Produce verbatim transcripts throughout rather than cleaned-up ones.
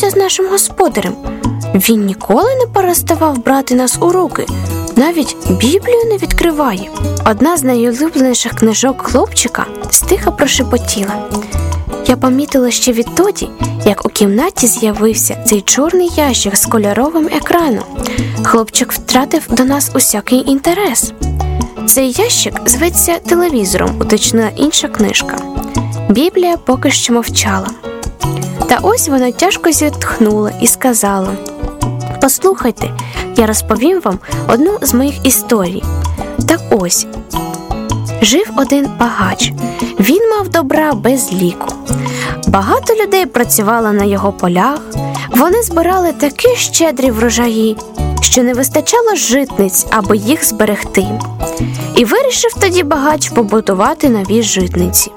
сталося з нашим господарем? Він ніколи не переставав брати нас у руки, навіть Біблію не відкриває. Одна з найулюбленіших книжок хлопчика стиха прошепотіла. Я помітила ще відтоді, як у кімнаті з'явився цей чорний ящик з кольоровим екраном. Хлопчик втратив до нас усякий інтерес. Цей ящик зветься телевізором, уточнила інша книжка. Біблія поки що мовчала. Та ось вона тяжко зітхнула і сказала: послухайте, я розповім вам одну з моїх історій. Так ось, жив один багач. Він мав добра без ліку. Багато людей працювало на його полях. Вони збирали такі щедрі врожаї, що не вистачало житниць, аби їх зберегти. І вирішив тоді багач побудувати нові житниці.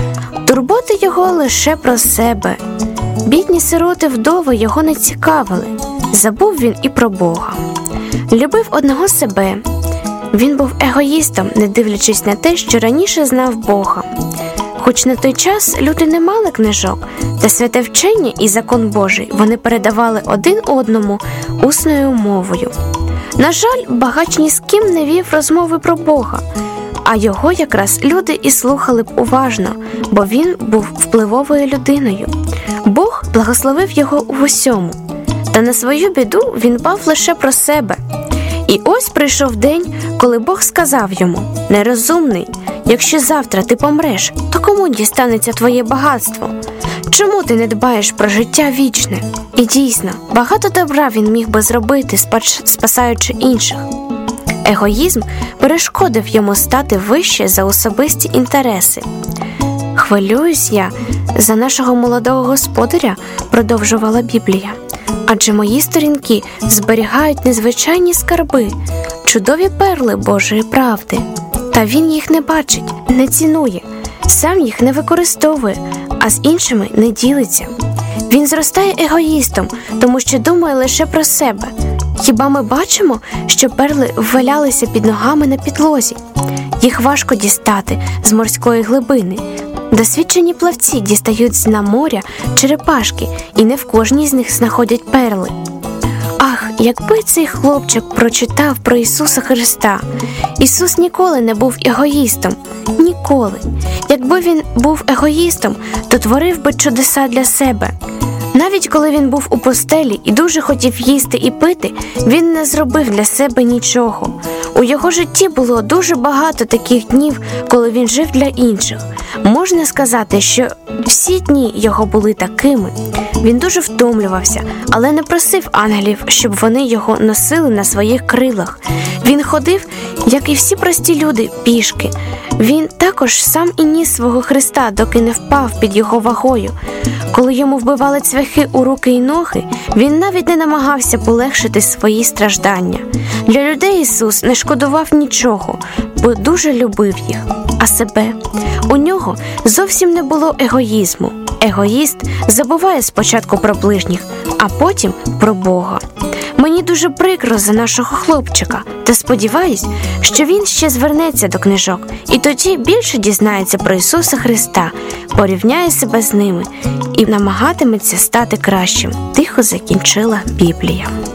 Турботи його лише про себе. Бідні сироти-вдови його не цікавили. Забув він і про Бога. Любив одного себе. Він був егоїстом, не дивлячись на те, що раніше знав Бога. Хоч на той час люди не мали книжок, та святе вчення і закон Божий вони передавали один одному усною мовою. На жаль, багач ні з ким не вів розмови про Бога, а його якраз люди і слухали б уважно, бо він був впливовою людиною. Бог благословив його у усьому, та на свою біду він дбав лише про себе. І ось прийшов день, коли Бог сказав йому: «Нерозумний, якщо завтра ти помреш, то кому дістанеться твоє багатство? Чому ти не дбаєш про життя вічне?» І дійсно, багато добра він міг би зробити, спасаючи інших. Егоїзм перешкодив йому стати вище за особисті інтереси. «Хвилююсь я за нашого молодого господаря», – продовжувала Біблія. «Адже мої сторінки зберігають незвичайні скарби, чудові перли Божої правди. Та він їх не бачить, не цінує, сам їх не використовує, а з іншими не ділиться. Він зростає егоїстом, тому що думає лише про себе. Хіба ми бачимо, що перли валялися під ногами на підлозі? Їх важко дістати з морської глибини. Досвідчені плавці дістають з дна моря черепашки, і не в кожній з них знаходять перли. Ах, якби цей хлопчик прочитав про Ісуса Христа! Ісус ніколи не був егоїстом. Ніколи. Якби він був егоїстом, то творив би чудеса для себе. Навіть коли він був у постелі і дуже хотів їсти і пити, він не зробив для себе нічого. У його житті було дуже багато таких днів, коли він жив для інших. Можна сказати, що всі дні його були такими. Він дуже втомлювався, але не просив ангелів, щоб вони його носили на своїх крилах. Він ходив, як і всі прості люди, пішки. Він також сам і ніс свого Христа, доки не впав під його вагою. Коли йому вбивали цвяхи у руки й ноги, він навіть не намагався полегшити свої страждання. Для людей Ісус не шкодував нічого, бо дуже любив їх. А себе? У нього зовсім не було егоїзму. Егоїст забуває спочатку про ближніх, а потім про Бога. Мені дуже прикро за нашого хлопчика, та сподіваюсь, що він ще звернеться до книжок і тоді більше дізнається про Ісуса Христа, порівняє себе з ними і намагатиметься стати кращим. Тихо закінчила Біблія.